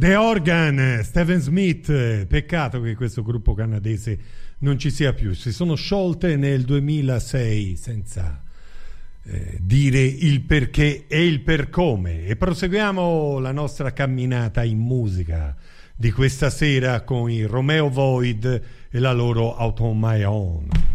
The Organ, Steven Smith. Peccato che questo gruppo canadese non ci sia più. Si sono sciolte nel 2006 senza dire il perché e il per come. E proseguiamo la nostra camminata in musica di questa sera con i Romeo Void e la loro Out on My Own.